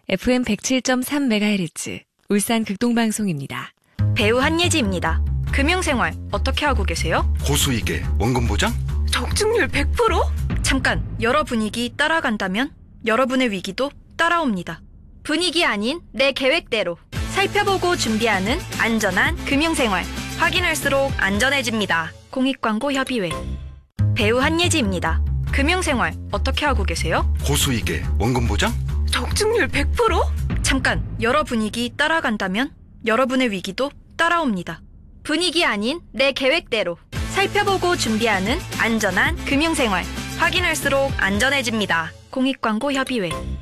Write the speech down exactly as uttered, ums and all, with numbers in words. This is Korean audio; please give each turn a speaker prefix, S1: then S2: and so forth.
S1: 에프엠 백칠 점 삼 메가헤르츠 울산 극동방송입니다.
S2: 배우 한예지입니다. 금융생활 어떻게 하고 계세요?
S3: 고수익에 원금 보장?
S2: 적중률 백 퍼센트? 잠깐, 여러 분위기 따라간다면 여러분의 위기도 따라옵니다. 분위기 아닌 내 계획대로 살펴보고 준비하는 안전한 금융생활. 확인할수록 안전해집니다. 공익광고협의회. 배우 한예지입니다. 금융생활 어떻게 하고 계세요?
S3: 고수익에 원금 보장?
S2: 적중률 백 퍼센트? 잠깐, 여러 분위기 따라간다면 여러분의 위기도 따라옵니다. 분위기 아닌 내 계획대로 살펴보고 준비하는 안전한 금융생활. 확인할수록 안전해집니다. 공익광고협의회.